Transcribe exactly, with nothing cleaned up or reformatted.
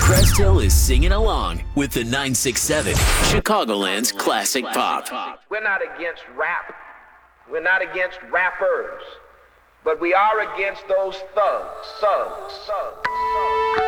Crest Hill is singing along with the nine six seven, Chicagoland's classic pop. We're not against rap. We're not against rappers. But we are against those thugs, thugs, thugs, thugs.